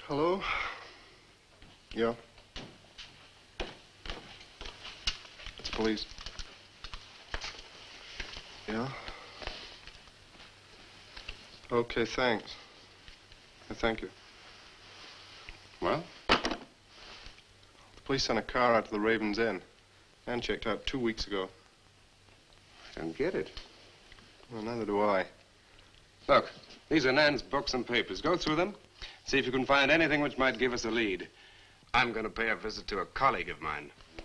Hello? Yeah? It's police. Yeah? Okay, thanks. Thank you. Well? The police sent a car out to the Raven's Inn. Man checked out 2 weeks ago. I don't get it. Well, neither do I. Look, these are Nan's books and papers. Go through them. See if you can find anything which might give us a lead. I'm going to pay a visit to a colleague of mine.